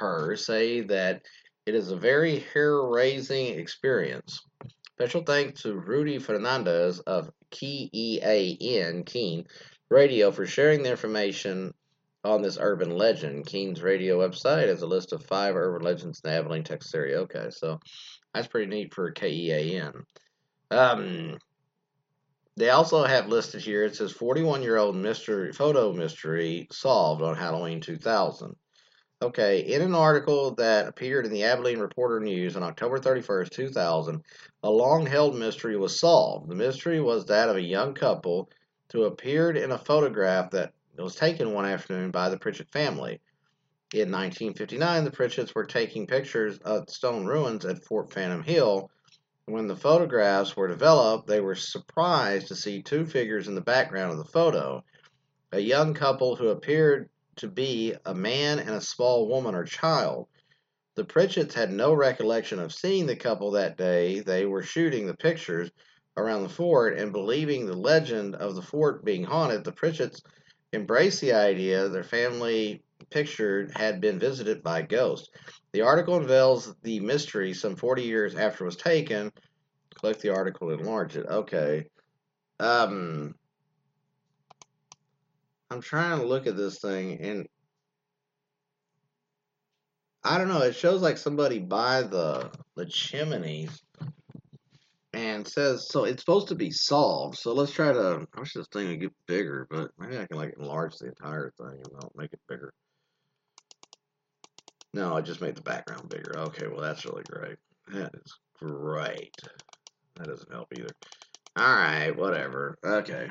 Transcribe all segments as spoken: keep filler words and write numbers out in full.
her say that it is a very hair-raising experience. Special thanks to Rudy Fernandez of K E A N, Keen Radio, for sharing the information on this urban legend. Keen's radio website has a list of five urban legends in the Abilene, Texas area. Okay, so that's pretty neat for K E A N. Um, they also have listed here, it says forty-one-year-old mystery photo mystery solved on Halloween two thousand. Okay, in an article that appeared in the Abilene Reporter News on October thirty-first, two thousand, a long held mystery was solved. The mystery was that of a young couple who appeared in a photograph that was taken one afternoon by the Pritchett family. In nineteen fifty-nine, the Pritchetts were taking pictures of stone ruins at Fort Phantom Hill. When the photographs were developed, they were surprised to see two figures in the background of the photo. A young couple who appeared to be a man and a small woman or child. The Pritchetts had no recollection of seeing the couple that day. They were shooting the pictures around the fort, and believing the legend of the fort being haunted, the Pritchetts embraced the idea their family picture had been visited by ghosts. The article unveils the mystery some forty years after it was taken. Click the article to enlarge it. Okay. Um, I'm trying to look at this thing, and I don't know. It shows like somebody by the the chimneys, and says so. It's supposed to be solved. So let's try to. I wish this thing would get bigger, but maybe I can like enlarge the entire thing and I'll make it bigger. No, I just made the background bigger. Okay, well that's really great. That is great. That doesn't help either. All right, whatever. Okay.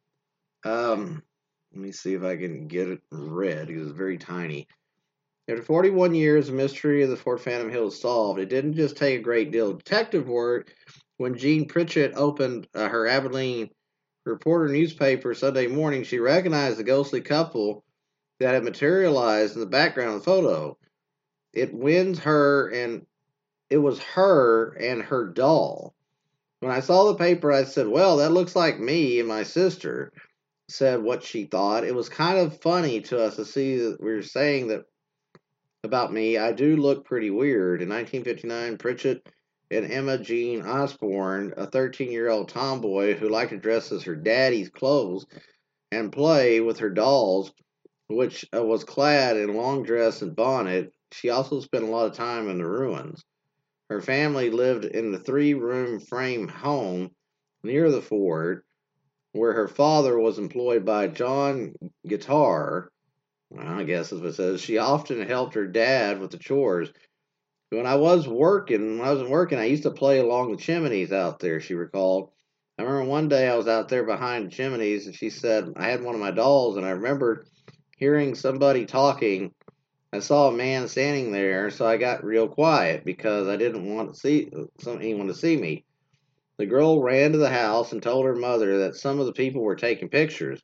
Um, let me see if I can get it red because it's very tiny. After forty-one years, the mystery of the Fort Phantom Hill is solved. It didn't just take a great deal of detective work. When Jean Pritchett opened uh, her Abilene Reporter newspaper Sunday morning, she recognized the ghostly couple that had materialized in the background of the photo. It wins her, and it was her and her doll. When I saw the paper, I said, "Well, that looks like me and my sister," said what she thought. It was kind of funny to us to see that we were saying that about me. I do look pretty weird. In nineteen fifty-nine, Pritchett and Emma Jean Osborne, a thirteen-year-old tomboy who liked to dress as her daddy's clothes and play with her dolls, which uh, was clad in long dress and bonnet. She also spent a lot of time in the ruins. Her family lived in the three-room frame home near the fort, where her father was employed by John Guitar. Well, I guess as it says, she often helped her dad with the chores. When I was working, when I wasn't working, I used to play along the chimneys out there, she recalled. I remember one day I was out there behind the chimneys, and she said I had one of my dolls, and I remembered hearing somebody talking. I saw a man standing there, so I got real quiet because I didn't want to see anyone to see me. The girl ran to the house and told her mother that some of the people were taking pictures.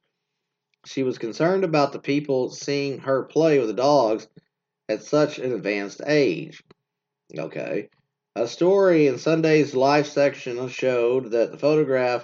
She was concerned about the people seeing her play with the dogs at such an advanced age. Okay. A story in Sunday's live section showed that the photograph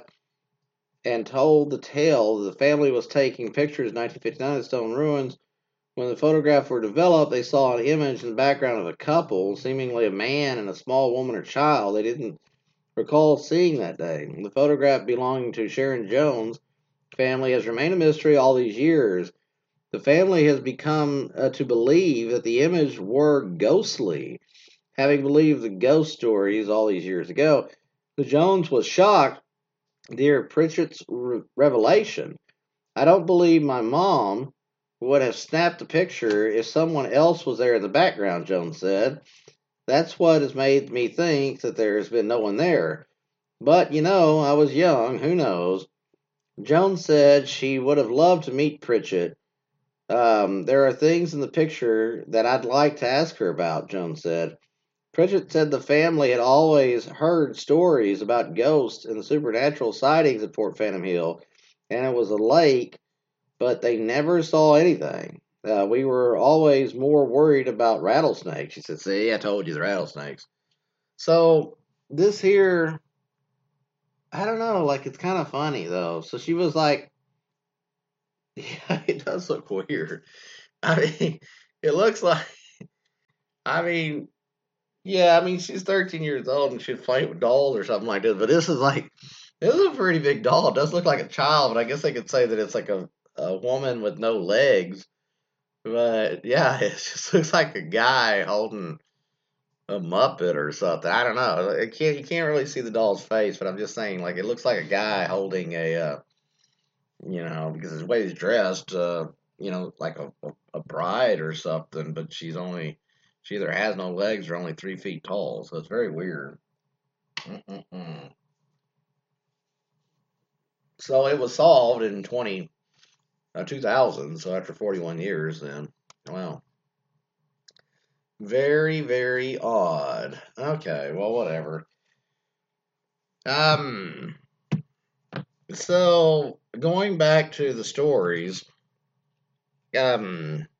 and told the tale the family was taking pictures in nineteen fifty-nine of stone ruins. When the photographs were developed, they saw an image in the background of a couple, seemingly a man and a small woman or child they didn't recall seeing that day. The photograph belonging to Sharon Jones' family has remained a mystery all these years. The family has become uh, to believe that the image were ghostly. Having believed the ghost stories all these years ago, the Jones was shocked near Pritchett's re- revelation. I don't believe my mom would have snapped the picture if someone else was there in the background, Jones said. That's what has made me think that there has been no one there. But, you know, I was young, who knows? Jones said she would have loved to meet Pritchett. Um, there are things in the picture that I'd like to ask her about, Jones said. Pritchett said the family had always heard stories about ghosts and supernatural sightings at Fort Phantom Hill, and it was a lake, but they never saw anything. Uh, we were always more worried about rattlesnakes. She said, "See, I told you the rattlesnakes." So this here, I don't know, like it's kind of funny though. So she was like, "Yeah, it does look weird." I mean, it looks like I mean, yeah, I mean, she's thirteen years old and she's playing with dolls or something like this. But this is like, this is a pretty big doll. It does look like a child, but I guess I could say that it's like a, a woman with no legs. But yeah, it just looks like a guy holding a Muppet or something. I don't know. It can't you can't really see the doll's face, but I'm just saying, like, it looks like a guy holding a, uh, you know, because the way he's dressed, uh, you know, like a, a, a bride or something. But she's only, she either has no legs or only three feet tall, so it's very weird. Mm-mm-mm. So it was solved in twenty, uh, two thousand. So after forty-one years, then, wow, very very odd. Okay, well, whatever. Um. So going back to the stories, um,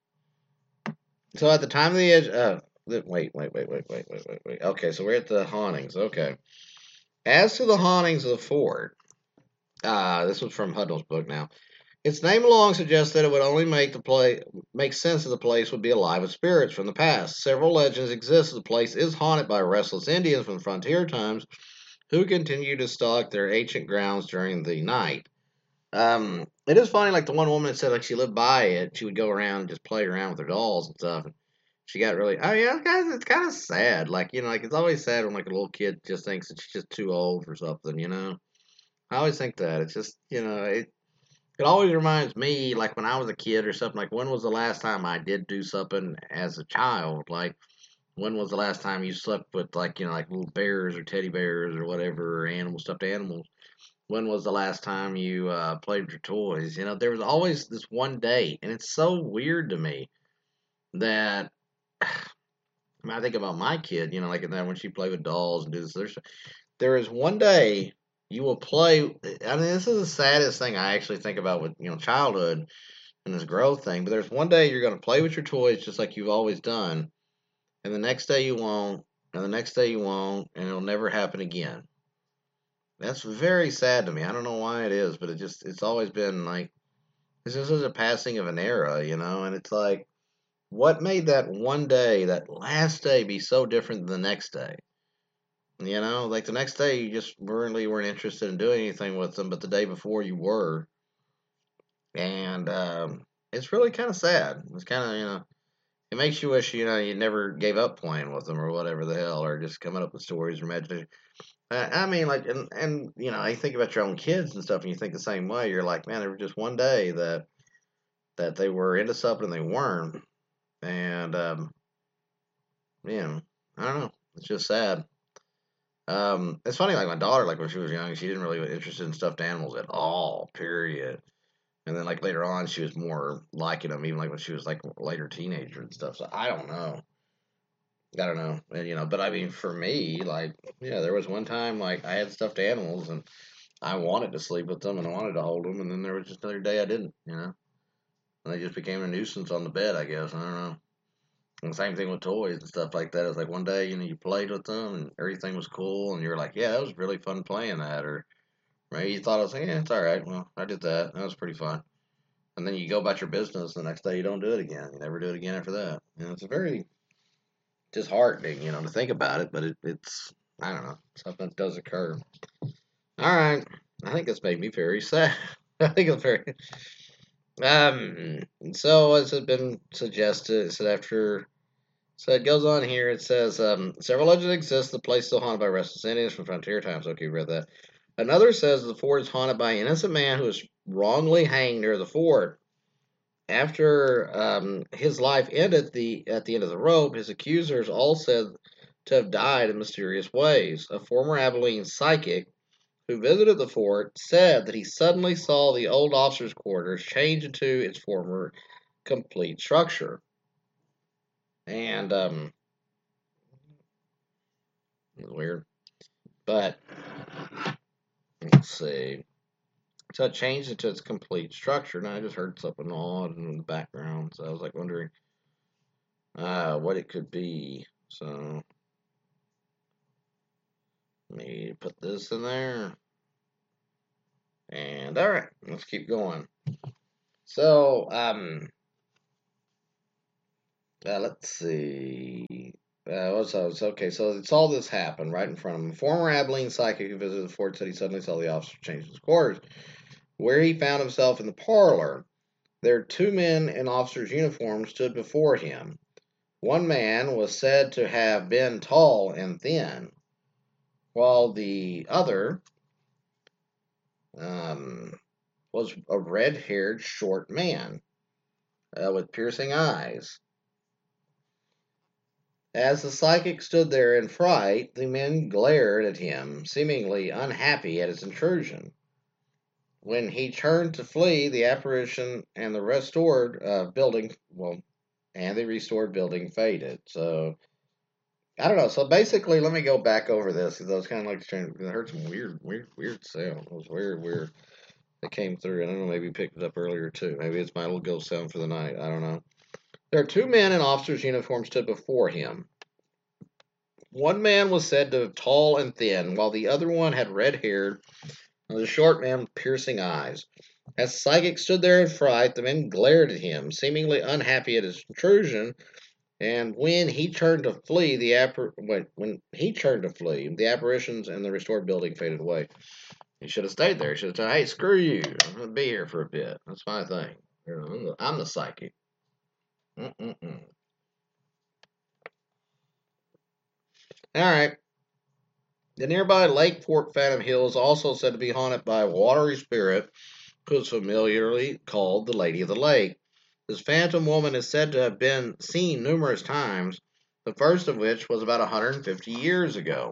so at the time of the edge, uh, the, wait, wait, wait, wait, wait, wait, wait, wait. Okay, so we're at the hauntings. Okay, as to the hauntings of the fort, uh, this was from Huddle's book. Now, its name alone suggests that it would only make the play make sense that the place would be alive with spirits from the past. Several legends exist that the place is haunted by restless Indians from frontier times who continue to stalk their ancient grounds during the night. Um, it is funny, like the one woman that said like she lived by it, she would go around and just play around with her dolls and stuff. And she got really, oh yeah, guys, it's kind of sad. Like you know, like it's always sad when like a little kid just thinks that she's just too old for something. You know, I always think that it's just you know it. It always reminds me, like when I was a kid or something. Like when was the last time I did do something as a child? Like when was the last time you slept with like you know like little bears or teddy bears or whatever, or animal stuffed animals? When was the last time you uh, played with your toys? You know, there was always this one day, and it's so weird to me that I, mean, I think about my kid. You know, like that when she played with dolls and do this. There's, there is one day you will play. I mean, this is the saddest thing I actually think about with you know childhood and this growth thing. But there's one day you're going to play with your toys just like you've always done, and the next day you won't, and the next day you won't, and it'll never happen again. That's very sad to me. I don't know why it is, but it just it's always been like this is a passing of an era, you know, and it's like what made that one day, that last day be so different than the next day? You know, like the next day you just really weren't interested in doing anything with them, but the day before you were. And um, it's really kind of sad. It's kind of, you know, it makes you wish, you know, you never gave up playing with them or whatever the hell, or just coming up with stories or imagination. I I mean, like, and, and, you know, you think about your own kids and stuff, and you think the same way. You're like, man, there was just one day that that they were into something and they weren't. And, um, you know, I don't know. It's just sad. Um, it's funny, like my daughter, like when she was young, she didn't really get interested in stuffed animals at all, period. And then like later on, she was more liking them, even like when she was like a later teenager and stuff. So I don't know. I don't know. And, you know, but I mean, for me, like, yeah, there was one time like I had stuffed animals and I wanted to sleep with them and I wanted to hold them, and then there was just another day I didn't, you know. And they just became a nuisance on the bed, I guess. I don't know. And same thing with toys and stuff like that. It's like one day, you know, you played with them and everything was cool, and you're like, yeah, that was really fun playing that. Or maybe you thought, I was like, yeah, it's all right. Well, I did that. That was pretty fun. And then you go about your business. The next day, you don't do it again. You never do it again after that. You know, it's a very disheartening, you know, to think about it, but it, it's, I don't know, something that does occur. All right. I think it's made me very sad. I think it's very. Um. So as has been suggested, it said after. So it goes on here. It says um, several legends exist. The place still haunted by restless Indians from frontier times. Okay, you read that. Another says the fort is haunted by an innocent man who was wrongly hanged near the fort. After um, his life ended the at the end of the rope, his accusers all said to have died in mysterious ways. A former Abilene psychic who visited the fort said that he suddenly saw the old officers' quarters change into its former complete structure. And um, it was weird. But let's see. So it changed into its complete structure. And I just heard something odd in the background. So I was like wondering uh, what it could be. So let me put this in there. And all right, let's keep going. So, um, uh, let's see. Uh, so it's okay. So it's all this happened right in front of him. Former Abilene psychic who visited the fort said he suddenly saw the officer change his quarters, where he found himself in the parlor. There, two men in officers' uniforms stood before him. One man was said to have been tall and thin, while the other um, was a red-haired, short man uh, with piercing eyes. As the psychic stood there in fright, the men glared at him, seemingly unhappy at his intrusion. When he turned to flee, the apparition and the restored uh, building, well, and the restored building faded. So, I don't know. So basically, let me go back over this because I was kind of like trying. I heard some weird, weird, weird sound. It was weird, weird. That came through. I don't know. Maybe you picked it up earlier too. Maybe it's my little ghost sound for the night. I don't know. There are two men in officers' uniforms stood before him. One man was said to be tall and thin, while the other one had red hair and was a short man with piercing eyes. As the psychic stood there in fright, the men glared at him, seemingly unhappy at his intrusion. And when he turned to flee, the appar- when, when he turned to flee, the apparitions and the restored building faded away. He should have stayed there. He should have said, "Hey, screw you! I'm gonna be here for a bit. That's my thing. You know, I'm, the, I'm the psychic." Mm-mm-mm. All right. The nearby Lake Fort Phantom Hill is also said to be haunted by a watery spirit who is familiarly called the Lady of the Lake. This phantom woman is said to have been seen numerous times, the first of which was about one hundred fifty years ago.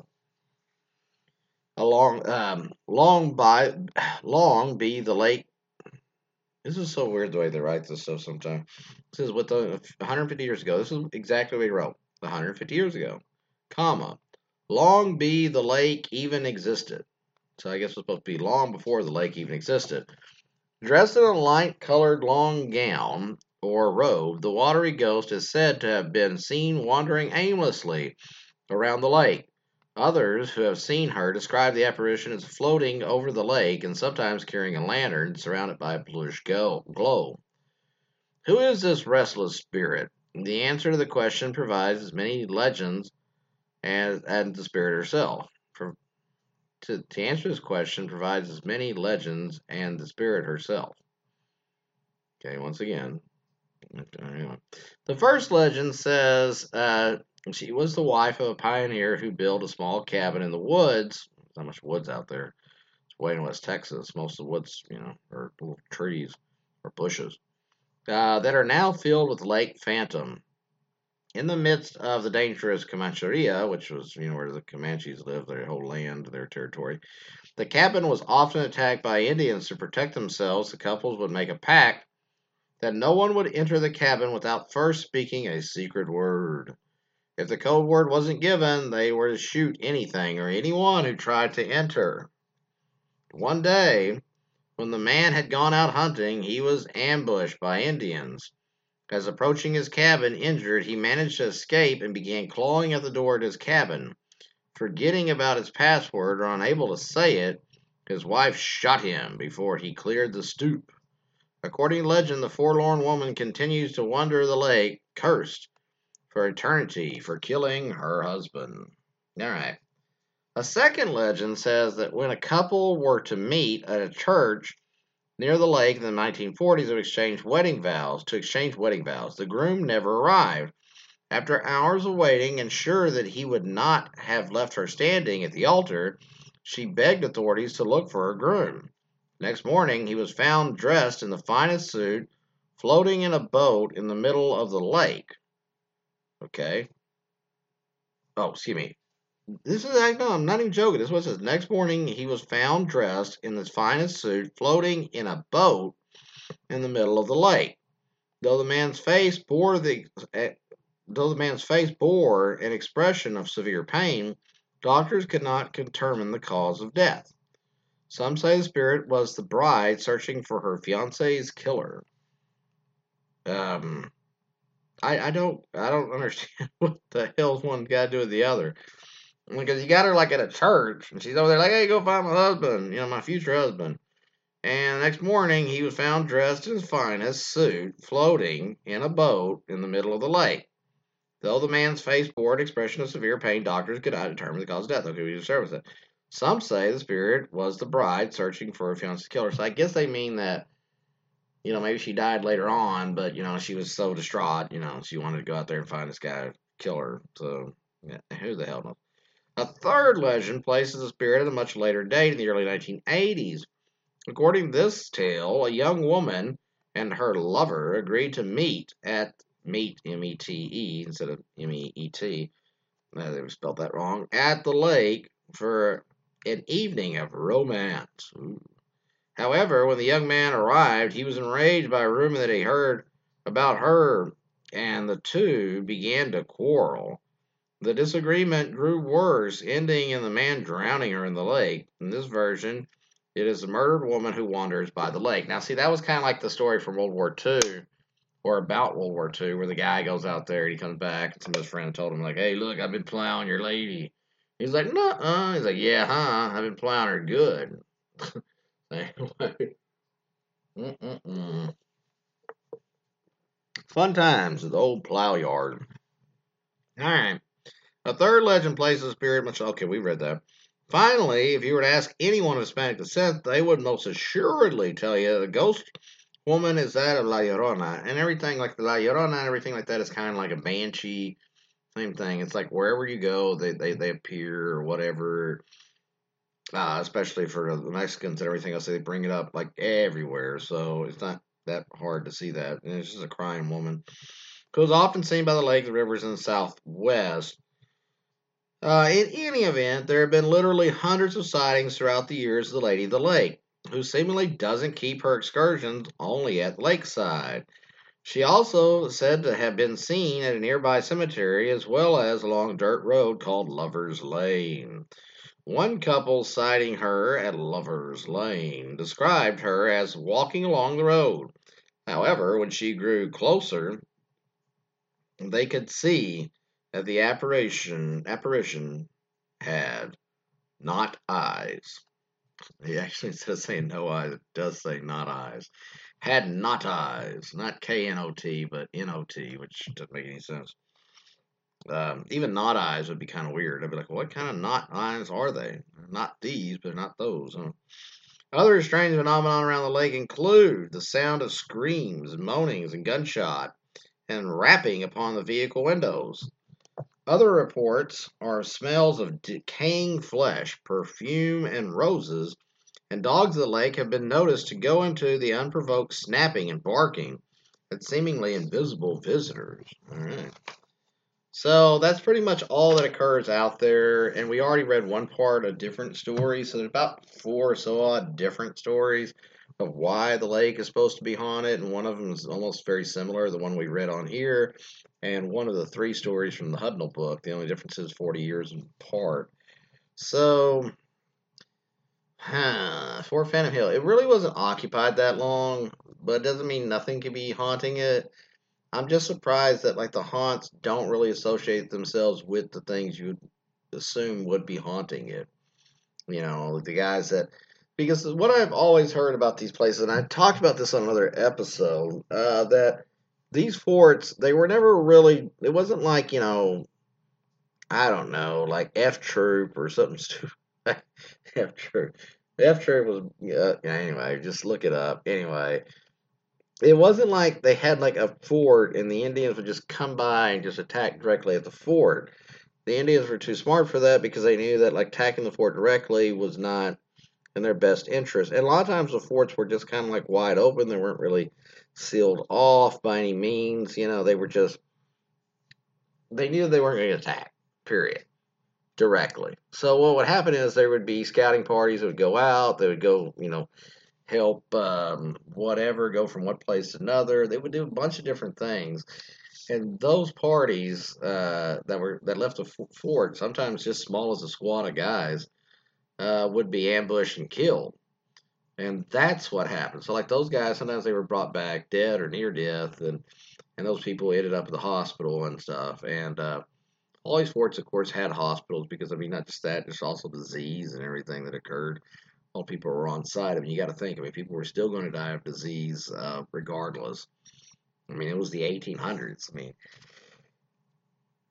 Along, um, long by, long be the lake. This is so weird the way they write this stuff sometimes. This is what the one hundred fifty years ago. This is exactly what he wrote. one hundred fifty years ago, comma. Long be the lake even existed. So I guess it's supposed to be long before the lake even existed. Dressed in a light-colored long gown or robe, the watery ghost is said to have been seen wandering aimlessly around the lake. Others who have seen her describe the apparition as floating over the lake and sometimes carrying a lantern surrounded by a bluish glow. Who is this restless spirit? The answer to the question provides as many legends as, as the spirit herself. For, to, to answer this question provides as many legends and the spirit herself. Okay, once again. The first legend says uh, she was the wife of a pioneer who built a small cabin in the woods. There's not much woods out there. It's way in West Texas. Most of the woods, you know, are little trees or bushes uh, that are now filled with Lake Phantom. In the midst of the dangerous Comancheria, which was, you know, where the Comanches lived, their whole land, their territory, the cabin was often attacked by Indians. To protect themselves, the couples would make a pact that no one would enter the cabin without first speaking a secret word. If the code word wasn't given, they were to shoot anything or anyone who tried to enter. One day, when the man had gone out hunting, he was ambushed by Indians. As approaching his cabin injured, he managed to escape and began clawing at the door to his cabin. Forgetting about his password or unable to say it, his wife shot him before he cleared the stoop. According to legend, the forlorn woman continues to wander the lake, cursed for eternity for killing her husband. All right. A second legend says that when a couple were to meet at a church near the lake in the nineteen forties to exchange wedding vows, to exchange wedding vows, the groom never arrived. After hours of waiting and sure that he would not have left her standing at the altar, she begged authorities to look for her groom. Next morning, he was found dressed in the finest suit, floating in a boat in the middle of the lake. Okay. Oh, excuse me. This is, no, I'm not even joking. This was his next morning. He was found dressed in his finest suit, floating in a boat in the middle of the lake. Though the man's face bore the, though the man's face bore an expression of severe pain, doctors could not determine the cause of death. Some say the spirit was the bride searching for her fiance's killer. Um, I, I don't I don't understand what the hell's one got to do with the other. Because you got her like at a church, and she's over there like, "Hey, go find my husband, you know, my future husband." And the next morning, he was found dressed in his finest suit, floating in a boat in the middle of the lake. Though the man's face bore an expression of severe pain, doctors could not determine the cause of death. Okay, we just service it. Some say the spirit was the bride searching for a fiancé killer. So I guess they mean that, you know, maybe she died later on, but, you know, she was so distraught, you know, she wanted to go out there and find this guy, kill her. So, yeah, who the hell knows? A third legend places the spirit at a much later date in the early nineteen eighties. According to this tale, a young woman and her lover agreed to meet at meet M E T E instead of M E E T. Uh, they spelled that wrong. At the lake for an evening of romance. Ooh. However, when the young man arrived, he was enraged by a rumor that he heard about her, and the two began to quarrel. The disagreement grew worse, ending in the man drowning her in the lake. In this version, it is a murdered woman who wanders by the lake. Now, see, that was kind of like the story from World War Two, or about World War Two, where the guy goes out there and he comes back, and some of his friends told him, like, hey, look, I've been plowing your lady. He's like, nuh-uh. He's like, yeah, huh? I've been plowing her good. Anyway. Mm-mm-mm. Fun times at the old plow yard. All right. A third legend places the spirit much. Okay, we read that. Finally, if you were to ask anyone of Hispanic descent, they would most assuredly tell you the ghost woman is that of La Llorona. And everything like the La Llorona and everything like that is kind of like a banshee. Same thing. It's like wherever you go, they, they, they appear or whatever. Uh, especially for the Mexicans and everything else, they bring it up like everywhere. So it's not that hard to see that. And it's just a crying woman. It was often seen by the lakes and rivers in the southwest. Uh, in any event, there have been literally hundreds of sightings throughout the years of the Lady of the Lake, who seemingly doesn't keep her excursions only at lakeside. She also said to have been seen at a nearby cemetery as well as along a dirt road called Lover's Lane. One couple sighting her at Lover's Lane described her as walking along the road. However, when she grew closer, they could see that the apparition apparition had not eyes. He actually, instead of saying no eyes, it does say not eyes. Had not eyes. Not K N O T, but N O T, which doesn't make any sense. Um, even not eyes would be kind of weird. I'd be like, what kind of not eyes are they? Not these, but not those. Huh? Other strange phenomena around the lake include the sound of screams, moanings, and gunshot, and rapping upon the vehicle windows. Other reports are smells of decaying flesh, perfume, and roses, and dogs of the lake have been noticed to go into the unprovoked snapping and barking at seemingly invisible visitors. All right. So that's pretty much all that occurs out there, and we already read one part of different stories, so there's about four or so odd different stories of why the lake is supposed to be haunted, and one of them is almost very similar, the one we read on here, and one of the three stories from the Hudnall book. The only difference is forty years apart. So, huh, Fort Phantom Hill, it really wasn't occupied that long, but it doesn't mean nothing could be haunting it. I'm just surprised that like the haunts don't really associate themselves with the things you would assume would be haunting it. You know, the guys that because what I've always heard about these places, and I talked about this on another episode, uh, that these forts they were never really. It wasn't like you know, I don't know, like F Troop or something stupid. F Troop. F Troop was yeah, anyway. Just look it up. Anyway, it wasn't like they had like a fort and the Indians would just come by and just attack directly at the fort. The Indians were too smart for that because they knew that like attacking the fort directly was not in their best interest. And a lot of times the forts were just kind of like wide open. They weren't really sealed off by any means. You know, they were just they knew they weren't going to attack. Period. Directly. So what would happen is there would be scouting parties that would go out. They would go, you know, help um, whatever, go from one place to another. They would do a bunch of different things, and those parties uh, that were that left the fort, sometimes just small as a squad of guys, uh, would be ambushed and killed. And that's what happened. So, like those guys, sometimes they were brought back dead or near death, and and those people ended up at the hospital and stuff. And uh, all these forts, of course, had hospitals because I mean, not just that, just also disease and everything that occurred. All people were on site. I mean, you got to think. I mean, people were still going to die of disease uh, regardless. I mean, it was the eighteen hundreds. I mean,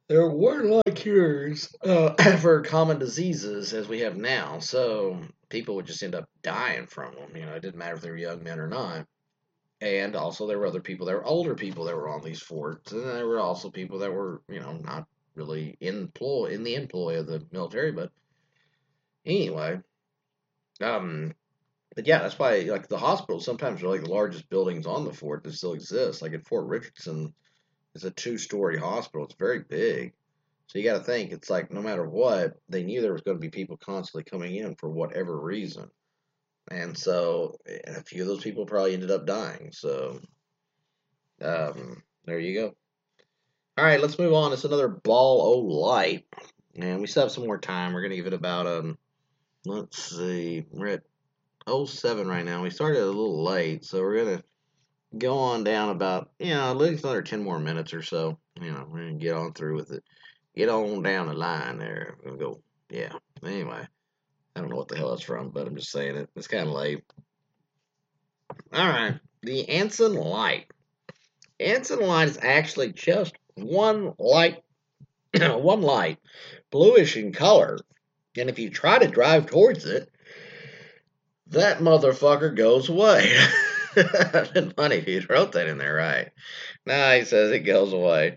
there weren't a lot of cures uh, for common diseases as we have now, so people would just end up dying from them. You know, it didn't matter if they were young men or not. And also, there were other people. There were older people that were on these forts, and there were also people that were, you know, not really employ in the employ of the military. But anyway, um, but yeah, that's why like the hospitals sometimes are like the largest buildings on the fort that still exist. Like at Fort Richardson, it's a two-story hospital. It's very big. So you got to think it's like no matter what, they knew there was going to be people constantly coming in for whatever reason, and so and a few of those people probably ended up dying. So um, there you go. All right, let's move on. It's another ball o' light, and we still have some more time. We're gonna give it about um, let's see, we're at oh seven right now. We started a little late, so we're gonna go on down about you know at least another ten more minutes or so. You know, we're gonna get on through with it. Get on down the line there. We'll go. Yeah. Anyway, I don't know what the hell it's from, but I'm just saying it. It's kind of late. All right. The Anson Light. Anson Light is actually just one light, one light, bluish in color. And if you try to drive towards it, that motherfucker goes away. That'd been funny if you wrote that in there right. Nah, he says it goes away.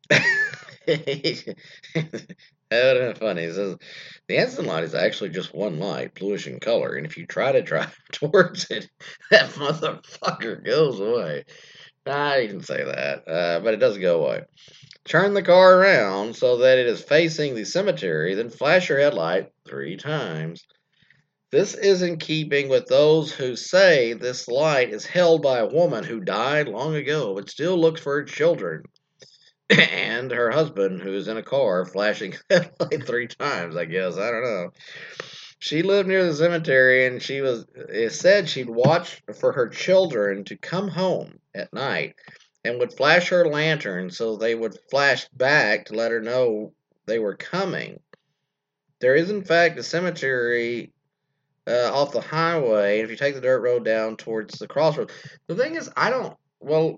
That would have been funny. He says the Anson light is actually just one light, bluish in color, and if you try to drive towards it, that motherfucker goes away. Nah, he didn't say that, uh, but it does go away. Turn the car around so that it is facing the cemetery, then flash your headlight three times. This is in keeping with those who say this light is held by a woman who died long ago but still looks for her children and her husband who is in a car flashing headlight three times, I guess. I don't know. She lived near the cemetery and she was it said she'd watch for her children to come home at night and would flash her lantern so they would flash back to let her know they were coming. There is in fact a cemetery uh, off the highway, and if you take the dirt road down towards the crossroads. The thing is, I don't. Well,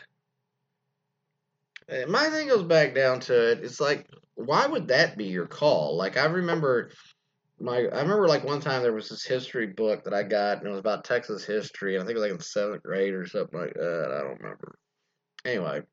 my thing goes back down to it. It's like, why would that be your call? Like, I remember my, I remember like one time there was this history book that I got, and it was about Texas history. And I think it was like in seventh grade or something like that. I don't remember. Anyway,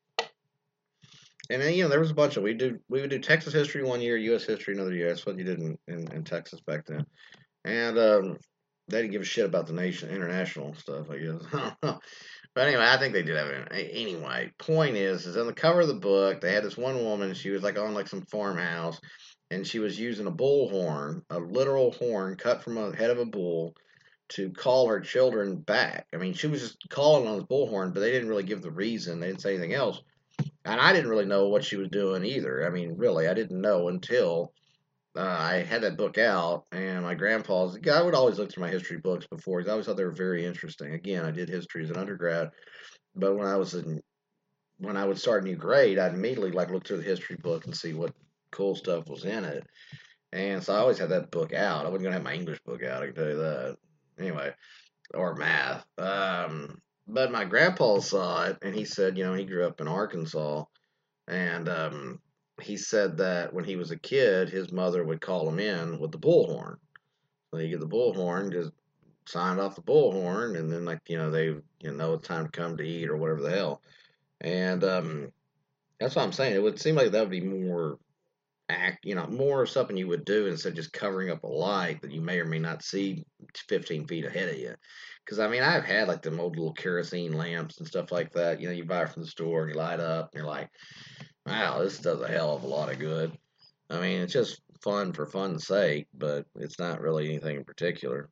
and then you know there was a bunch of we do we would do Texas history one year, U S history another year. That's what you did in, in, in Texas back then. And um, they didn't give a shit about the nation, international stuff, I guess. But anyway, I think they did have it. Anyway, point is, is on the cover of the book, they had this one woman. She was like on like some farmhouse, and she was using a bullhorn, a literal horn cut from a head of a bull, to call her children back. I mean, she was just calling on this bullhorn, but they didn't really give the reason. They didn't say anything else, and I didn't really know what she was doing either. I mean, really, I didn't know until uh, I had that book out, and my grandpa's. I would always look through my history books before. I always thought they were very interesting. Again, I did history as an undergrad, but when I was in when I would start a new grade, I'd immediately like look through the history book and see what cool stuff was in it. And so I always had that book out. I wasn't gonna have my English book out. I can tell you that. Anyway, or math. Um, but my grandpa saw it, and he said, you know, he grew up in Arkansas, and um, he said that when he was a kid, his mother would call him in with the bullhorn. So you get the bullhorn, just signed off the bullhorn, and then like you know they you know it's time to come to eat or whatever the hell. And um, that's what I'm saying. It would seem like that would be more act, you know, more something you would do instead of just covering up a light that you may or may not see fifteen feet ahead of you. Because I mean, I've had like them old little kerosene lamps and stuff like that. You know, you buy it from the store and you light up, and you're like, wow, this does a hell of a lot of good. I mean, it's just fun for fun's sake, but it's not really anything in particular.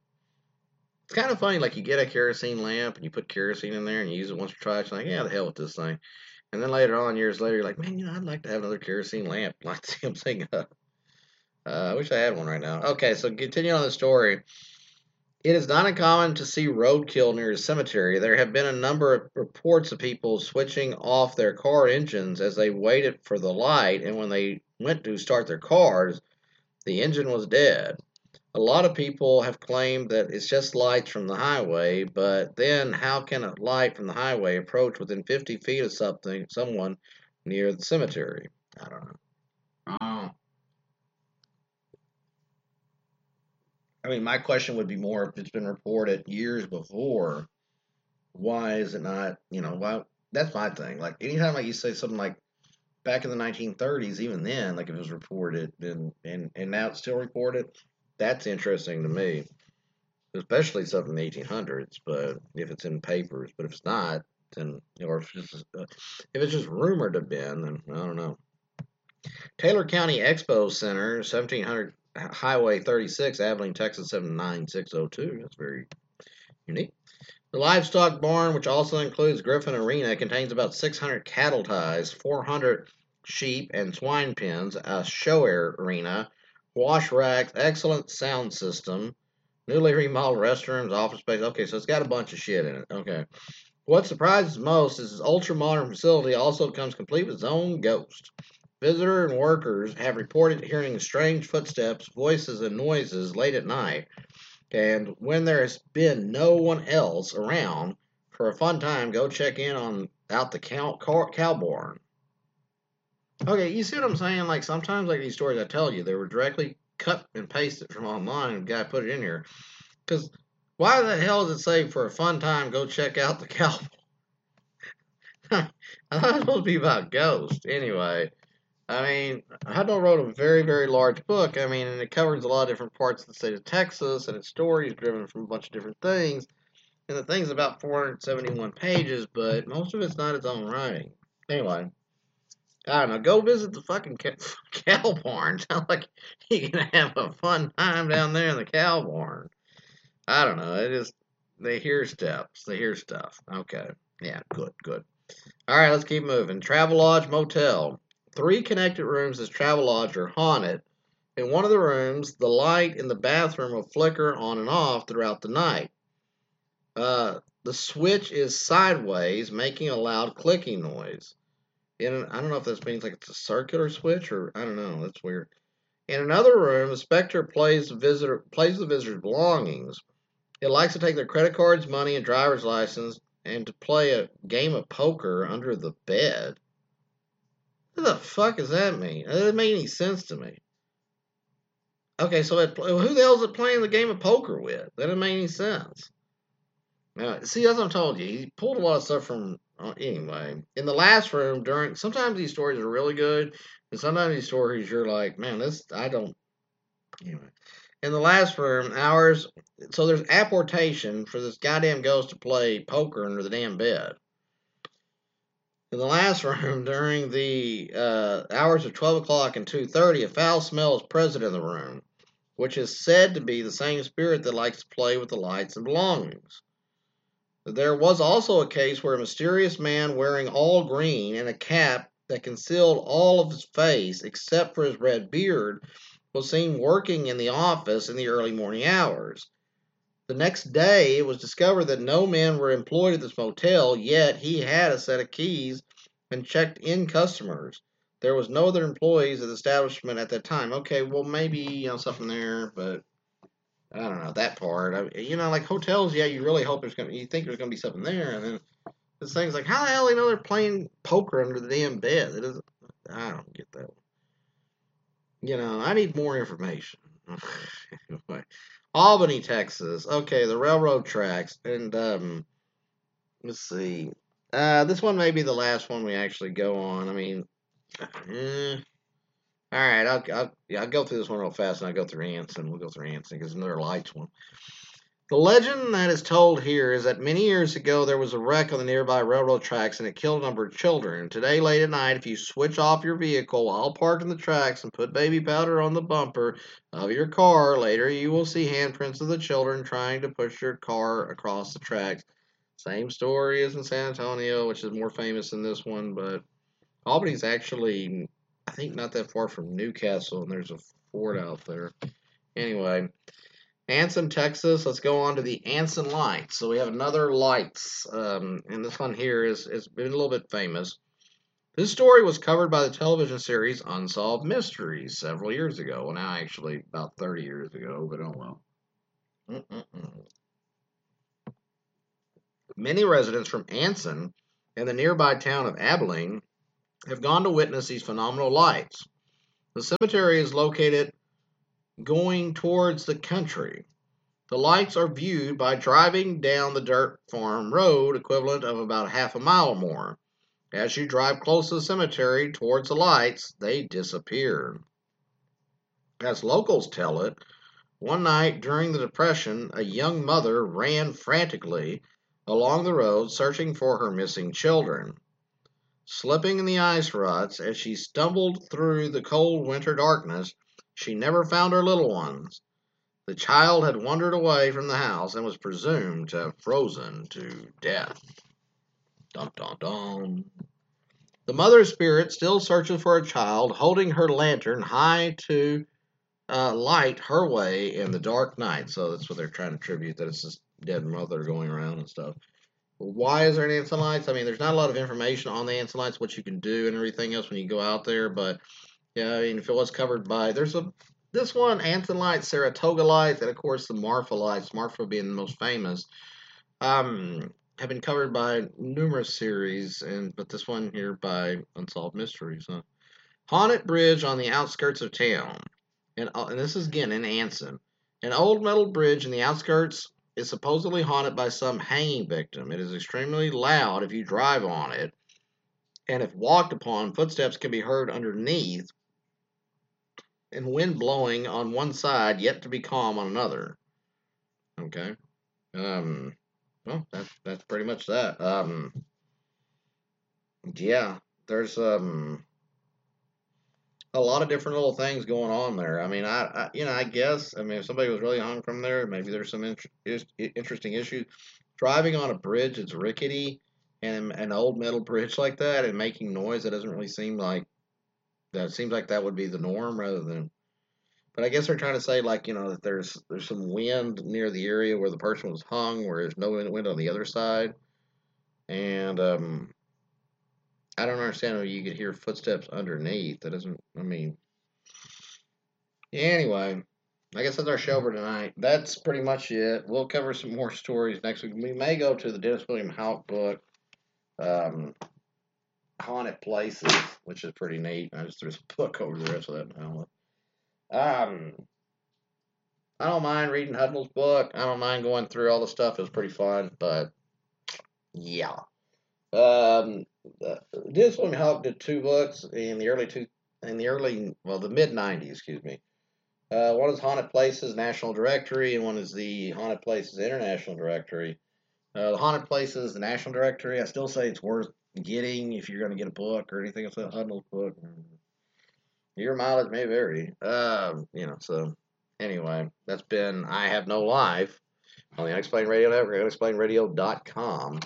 It's kind of funny, like you get a kerosene lamp and you put kerosene in there and you use it once or twice. You're like, yeah, the hell with this thing. And then later on, years later, you're like, man, you know, I'd like to have another kerosene lamp. Light the damn thing up. Uh, I wish I had one right now. Okay, so continue on the story. It is not uncommon to see roadkill near a cemetery. There have been a number of reports of people switching off their car engines as they waited for the light, and when they went to start their cars, the engine was dead. A lot of people have claimed that it's just lights from the highway, but then how can a light from the highway approach within fifty feet of something, someone near the cemetery? I don't know. Um, I mean, my question would be more if it's been reported years before, why is it not, you know, why? That's my thing. Like, anytime like you say something like back in the nineteen thirties, even then, like if it was reported and, and, and now it's still reported, that's interesting to me, especially something in the eighteen hundreds, but if it's in papers, but if it's not, then, or if it's just, uh, if it's just rumored to have been, then I don't know. Taylor County Expo Center, seventeen hundred Highway thirty-six, Abilene, Texas, seven nine six oh two. That's very unique. The livestock barn, which also includes Griffin Arena, contains about six hundred cattle ties, four hundred sheep and swine pens, a show arena, wash racks, excellent sound system, newly remodeled restrooms, office space. Okay, so it's got a bunch of shit in it. Okay. What surprises most is this ultra modern facility also comes complete with its own ghost. Visitors and workers have reported hearing strange footsteps, voices, and noises late at night. And when there's been no one else around for a fun time, go check in on out the cow, cow, cow barn. Okay, you see what I'm saying? Like sometimes, like these stories I tell you, they were directly cut and pasted from online. And the guy put it in here because why the hell does it say for a fun time? Go check out the cow. I thought it was supposed to be about ghosts. Anyway, I mean, Hudnall wrote a very, very large book. I mean, and it covers a lot of different parts of the state of Texas, and its story is driven from a bunch of different things. And the thing's about four hundred seventy-one pages, but most of it's not its own writing. Anyway, I don't know. Go visit the fucking cow barn. Sounds like you can have a fun time down there in the cow barn. I don't know. It just, they hear steps. They hear stuff. Okay. Yeah, good, good. All right, let's keep moving. Travelodge Motel. Three connected rooms as Travelodge are haunted. In one of the rooms, the light in the bathroom will flicker on and off throughout the night. Uh, the switch is sideways, making a loud clicking noise. In an, I don't know if this means like it's a circular switch or I don't know. That's weird. In another room, the specter plays the visitor plays the visitor's belongings. It likes to take their credit cards, money, and driver's license, and to play a game of poker under the bed. What the fuck does that mean? That doesn't make any sense to me. Okay, so it, who the hell is it playing the game of poker with? That doesn't make any sense. Now, see, as I told you, he pulled a lot of stuff from. Uh, anyway, in the last room, during sometimes these stories are really good, and sometimes these stories you're like, man, this I don't. Anyway, in the last room, hours. So there's apportation for this goddamn ghost to play poker under the damn bed. In the last room, during the uh, hours of twelve o'clock and two thirty, a foul smell is present in the room, which is said to be the same spirit that likes to play with the lights and belongings. There was also a case where a mysterious man wearing all green and a cap that concealed all of his face except for his red beard was seen working in the office in the early morning hours. The next day, it was discovered that no men were employed at this motel, yet he had a set of keys and checked in customers. There was no other employees at the establishment at that time. Okay, well, maybe, you know, something there, but I don't know, that part. I, you know, like hotels, yeah, you really hope there's going to, you think there's going to be something there, and then this thing's like, how the hell do you know they're playing poker under the damn bed? It doesn't, I don't get that. You know, I need more information. Anyway. Albany, Texas. Okay, the railroad tracks. And, um, let's see. Uh, this one may be the last one we actually go on. I mean, eh. All right, I'll, I'll, yeah, I'll go through this one real fast, and I'll go through Anson. We'll go through Anson because it's another lights one. The legend that is told here is that many years ago there was a wreck on the nearby railroad tracks and it killed a number of children. Today, late at night, if you switch off your vehicle while parked on the tracks and put baby powder on the bumper of your car, later you will see handprints of the children trying to push your car across the tracks. Same story as in San Antonio, which is more famous than this one, but Albany's actually, I think, not that far from Newcastle, and there's a fort out there. Anyway. Anson, Texas. Let's go on to the Anson Lights. So we have another Lights, um, and this one here is has been a little bit famous. This story was covered by the television series Unsolved Mysteries several years ago. Well, now actually about thirty years ago, but oh well. Mm-mm-mm. Many residents from Anson and the nearby town of Abilene have gone to witness these phenomenal lights. The cemetery is located going towards the country. The lights are viewed by driving down the dirt farm road, equivalent of about half a mile or more. As you drive close to the cemetery towards the lights, they disappear. As locals tell it, one night during the Depression, a young mother ran frantically along the road searching for her missing children. Slipping in the ice ruts as she stumbled through the cold winter darkness, she never found her little ones. The child had wandered away from the house and was presumed to have frozen to death. Dun dun dun. The mother's spirit still searches for a child, holding her lantern high to uh, light her way in the dark night. So that's what they're trying to attribute, that it's this dead mother going around and stuff. Why is there an Anson Lights? I mean, there's not a lot of information on the Anson Lights, what you can do and everything else when you go out there. But yeah, I mean, if it was covered by, there's a this one, Anson Lights, Saratoga Lights, and of course the Marfa Lights, Marfa being the most famous, um, have been covered by numerous series, and but this one here by Unsolved Mysteries. Huh? Haunted Bridge on the outskirts of town, and, uh, and this is again in Anson. An old metal bridge in the outskirts is supposedly haunted by some hanging victim. It is extremely loud if you drive on it, and if walked upon, footsteps can be heard underneath, and wind blowing on one side, yet to be calm on another. Okay. Um. Well, that's that's pretty much that. Um. Yeah. There's um a lot of different little things going on there. I mean, I, I you know I guess I mean if somebody was really hung from there, maybe there's some in- interesting issues. Driving on a bridge that's rickety and an old metal bridge like that and making noise, that doesn't really seem like that. It seems like that would be the norm rather than. But I guess they're trying to say, like, you know, that there's there's some wind near the area where the person was hung, where there's no wind on the other side, and um, I don't understand how you could hear footsteps underneath. That doesn't. I mean, yeah, anyway, I guess that's our show for tonight. That's pretty much it. We'll cover some more stories next week. We may go to the Dennis William Houck book, um, Haunted Places, which is pretty neat. I just threw a book over the rest of that now. Um. I don't mind reading Hudnall's book. I don't mind going through all the stuff. It was pretty fun, but yeah. Um, uh, Dennis William Houck did two books in the early two, in the early, well, the mid nineties, excuse me. Uh, one is Haunted Places National Directory, and one is the Haunted Places International Directory. Uh, the Haunted Places, the National Directory, I still say it's worth getting if you're going to get a book or anything else. Hudnall's book. Your mileage may vary. Um, you know, so. Anyway, that's been I Have No Life on the Unexplained Radio Network, unexplained radio dot com.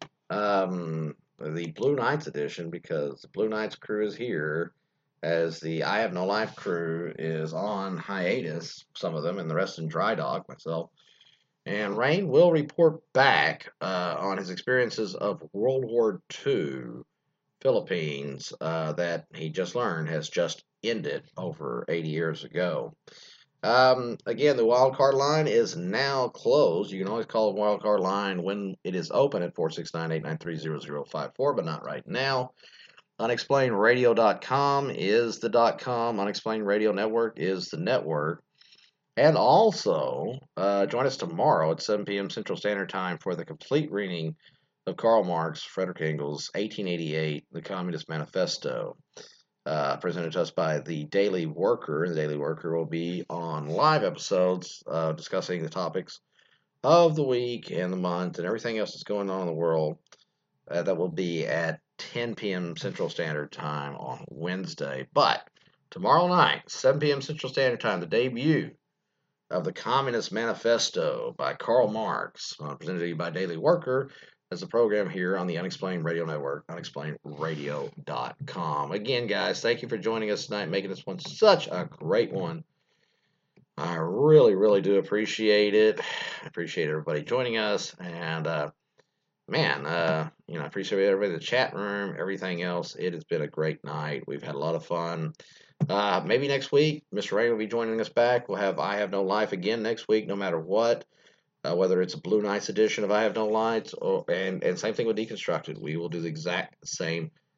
Um, the Blue Knights edition, because the Blue Knights crew is here, as the I Have No Life crew is on hiatus, some of them, and the rest in dry dock, myself. And Rain will report back uh, on his experiences of World War Two, Philippines, uh, that he just learned has just ended over eighty years ago. Um, again, the wild card line is now closed. You can always call the wild card line when it is open at four six nine, eight nine three, zero zero five four, but not right now. unexplained radio dot com is the .com. Unexplained Radio Network is the network. And also, uh, join us tomorrow at seven p.m. Central Standard Time for the complete reading of Karl Marx, Frederick Engels, eighteen eighty-eight, The Communist Manifesto. Uh, presented to us by the Daily Worker. The Daily Worker will be on live episodes uh, discussing the topics of the week and the month and everything else that's going on in the world. Uh, that will be at ten p.m. Central Standard Time on Wednesday. But tomorrow night, seven p.m. Central Standard Time, the debut of the Communist Manifesto by Karl Marx, uh, presented to you by Daily Worker. As a program here on the Unexplained Radio Network, unexplained radio dot com. Again, guys, thank you for joining us tonight, making this one such a great one. I really, really do appreciate it. I appreciate everybody joining us, and uh, man, uh, you know, I appreciate everybody in the chat room, everything else. It has been a great night. We've had a lot of fun. Uh, maybe next week, Mister Ray will be joining us back. We'll have I Have No Life again next week, no matter what. Uh, whether it's a Blue Knights edition of I Have No Lights, or and, and same thing with Deconstructed. We will do the exact same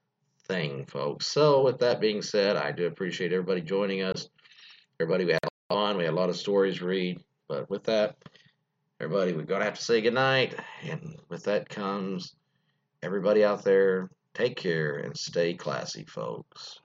thing, folks. So with that being said, I do appreciate everybody joining us. Everybody, we had fun. We had a lot of stories to read. But with that, everybody, we're going to have to say goodnight. And with that comes everybody out there, take care and stay classy, folks.